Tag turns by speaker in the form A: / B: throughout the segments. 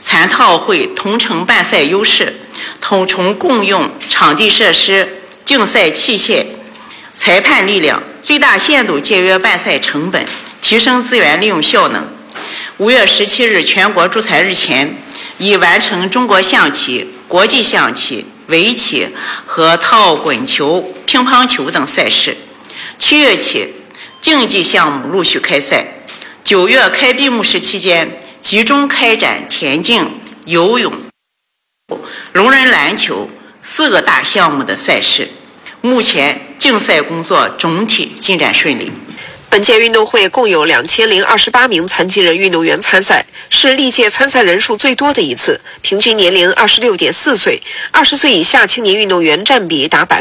A: 参套会同城办赛优势，统筹共用场地设施、竞赛器械、裁判力量，最大限度节约办赛成本，提升资源利用效能。5月17日全国注赛日前，已完成中国象棋、国际象棋、围棋和套滚球、乒乓球等赛事。7月起，竞技项目陆续开赛。9月开闭幕式期间，集中开展田径、游泳、聋人篮球4个大项目的赛事。目前竞赛工作总体进展顺利。
B: 本届运动会共有2028名残疾人运动员参赛，是历届参赛人数最多的一次，平均年龄26.4岁，20岁以下青年运动员占比达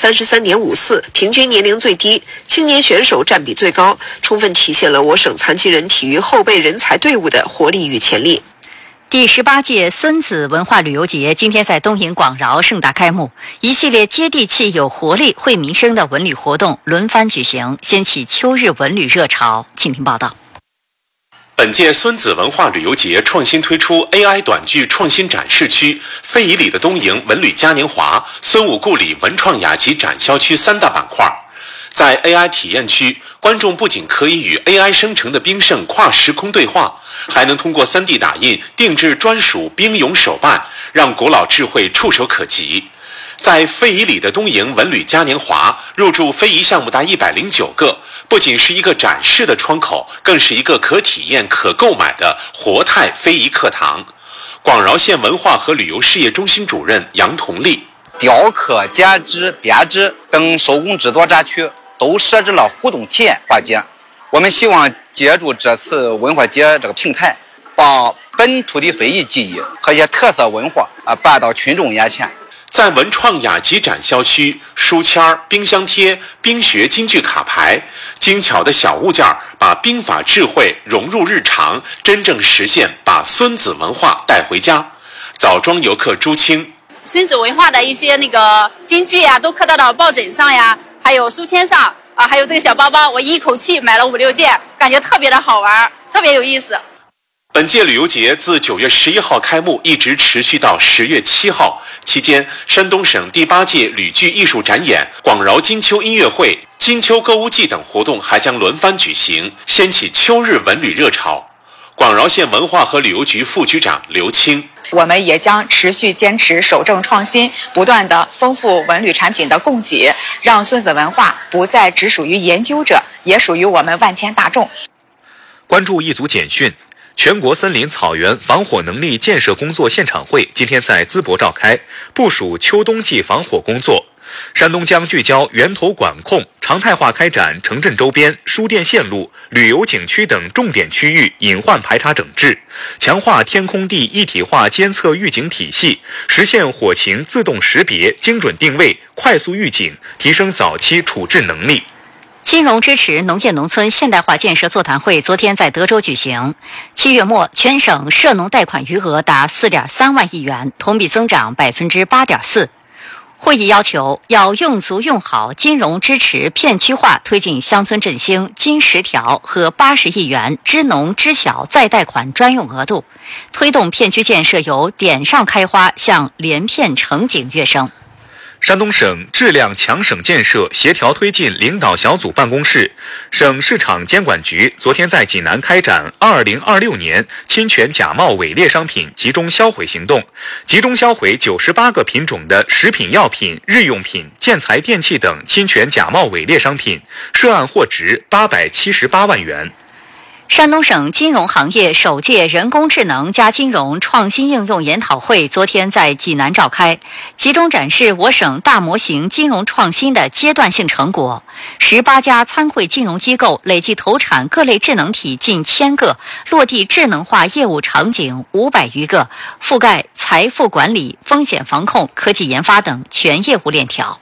B: 33.54%，平均年龄最低，青年选手占比最高，充分体现了我省残疾人体育后备人才队伍的活力与潜力。
C: 第18届孙子文化旅游节今天在东营广饶盛大开幕，一系列接地气、有活力、惠民生的文旅活动轮番举行，掀起秋日文旅热潮。请听报道。
D: 本届孙子文化旅游节创新推出 AI 短剧创新展示区、非遗里的东营文旅嘉年华、孙武故里文创雅集展销区3大板块。在 AI 体验区，观众不仅可以与 AI 生成的兵圣跨时空对话，还能通过 3D 打印定制专属兵俑手办，让古老智慧触手可及。在非遗里的东营文旅嘉年华，入驻非遗项目达109个，不仅是一个展示的窗口，更是一个可体验、可购买的活态非遗课堂。广饶县文化和旅游事业中心主任杨同丽，
E: 雕刻、剪纸、编织等手工制作展区都设置了互动体验环节。我们希望借助这次文化节这个平台，把本土的非遗技艺和一些特色文化搬到群众眼前。
D: 在文创雅集展销区，书签、冰箱贴、冰学京剧卡牌，精巧的小物件把兵法智慧融入日常，真正实现把孙子文化带回家。枣庄游客朱青，
F: 孙子文化的一些京剧呀，都刻到了抱枕上呀，还有书签上啊，还有这个小包包，我一口气买了5、6件，感觉特别的好玩，特别有意思。
D: 本届旅游节自9月11号开幕，一直持续到10月7号。期间，山东省第8届吕剧艺术展演、广饶金秋音乐会、金秋歌舞季等活动还将轮番举行，掀起秋日文旅热潮。广饶县文化和旅游局副局长刘青，
G: 我们也将持续坚持守正创新，不断的丰富文旅产品的供给，让孙子文化不再只属于研究者，也属于我们万千大众。
H: 关注一组简讯。全国森林草原防火能力建设工作现场会今天在淄博召开，部署秋冬季防火工作。山东将聚焦源头管控，常态化开展城镇周边、输电线路、旅游景区等重点区域隐患排查整治，强化天空地一体化监测预警体系，实现火情自动识别、精准定位、快速预警，提升早期处置能力。
C: 金融支持农业农村现代化建设座谈会昨天在德州举行。7月末，全省涉农贷款余额达4.3万亿元，同比增长8.4%。会议要求要用足用好金融支持片区化，推进乡村振兴金10条和80亿元支农支小再贷款专用额度，推动片区建设由点上开花向连片成景跃升。
H: 山东省质量强省建设协调推进领导小组办公室、省市场监管局昨天在济南开展2026年侵权假冒伪劣商品集中销毁行动，集中销毁98个品种的食品药品、日用品、建材电器等侵权假冒伪劣商品，涉案获值878万元。
C: 山东省金融行业首届人工智能加金融创新应用研讨会昨天在济南召开，集中展示我省大模型金融创新的阶段性成果。18家参会金融机构累计投产各类智能体近1000个，落地智能化业务场景500余个，覆盖财富管理、风险防控、科技研发等全业务链条。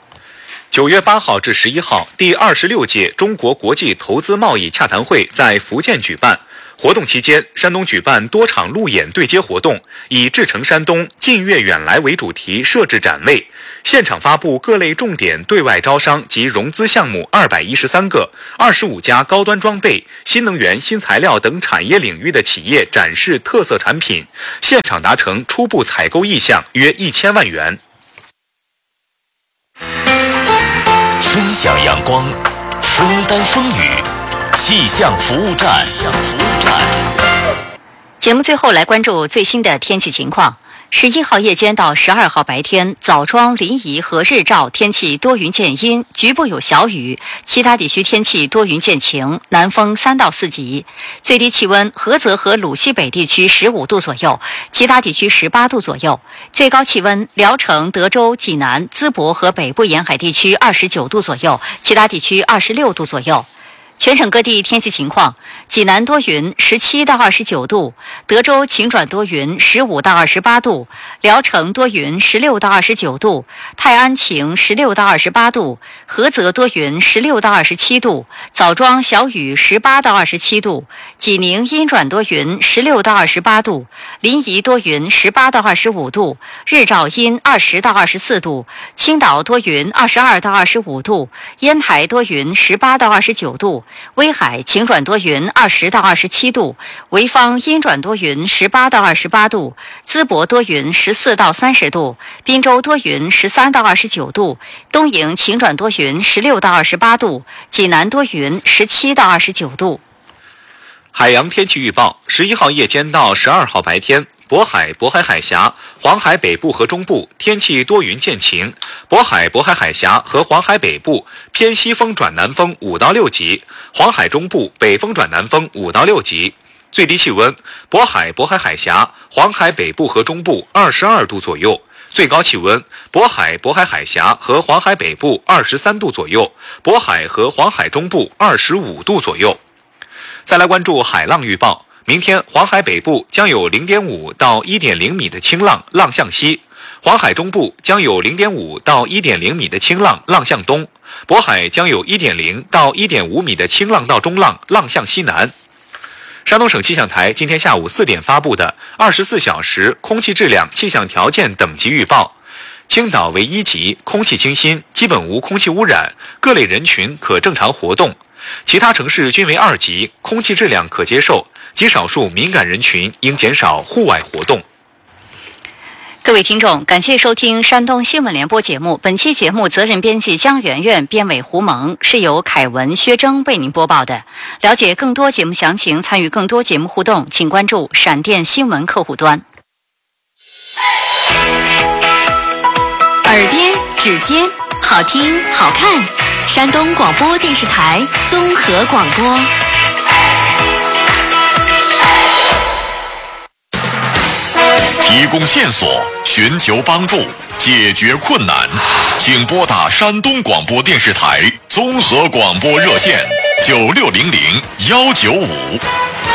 H: 9月8号至11号，第26届中国国际投资贸易洽谈会在福建举办。 活动期间，山东举办多场路演对接活动，以志诚山东、近悦远来为主题设置展位，现场发布各类重点对外招商及融资项目213个，25家高端装备、新能源、新材料等产业领域的企业展示特色产品，现场达成初步采购意向约1000万元。
I: 分享阳光，分担风雨，气象服务站。
C: 节目最后来关注最新的天气情况。11号夜间到12号白天，枣庄、临沂和日照天气多云见阴，局部有小雨，其他地区天气多云见晴，南风3到4级。最低气温，菏泽和鲁西北地区15度左右，其他地区18度左右。最高气温，聊城、德州、济南、淄博和北部沿海地区29度左右，其他地区26度左右。全省各地天气情况：济南多云，17到29度；德州晴转多云，15到28度；聊城多云，16到29度；泰安晴，16到28度；菏泽多云，16到27度；枣庄小雨，18到27度；济宁阴转多云，16到28度；临沂多云，18到25度；日照阴20到24度；青岛多云，22到25度；烟台多云，18到29度；威海晴转多云20到27度，潍坊阴转多云18到28度，淄博多云14到30度，滨州多云13到29度，东营晴转多云16到28度，济南多云17到29度。
H: 海洋天气预报：11号夜间到12号白天，渤海、渤海海峡、黄海北部和中部天气多云见晴，渤海、渤海海峡和黄海北部偏西风转南风5到6级，黄海中部北风转南风5到6级。最低气温，渤海、渤海海峡、黄海北部和中部22度左右，最高气温，渤海、渤海海峡和黄海北部23度左右，渤海和黄海中部25度左右。再来关注海浪预报，明天黄海北部将有 0.5 到 1.0 米的清浪，浪向西；黄海中部将有 0.5 到 1.0 米的清浪，浪向东；渤海将有 1.0 到 1.5 米的清浪到中浪，浪向西南。山东省气象台今天下午4点发布的24小时空气质量气象条件等级预报：青岛为1级，空气清新，基本无空气污染，各类人群可正常活动；其他城市均为2级，空气质量可接受，极少数敏感人群应减少户外活动。
C: 各位听众，感谢收听山东新闻联播节目。本期节目责任编辑江媛媛，编委胡蒙，是由凯文、薛征为您播报的。了解更多节目详情，参与更多节目互动，请关注闪电新闻客户端。
J: 耳边、指尖，好听好看。山东广播电视台综合广播。
I: 提供线索，寻求帮助，解决困难，请拨打山东广播电视台综合广播热线9600 195。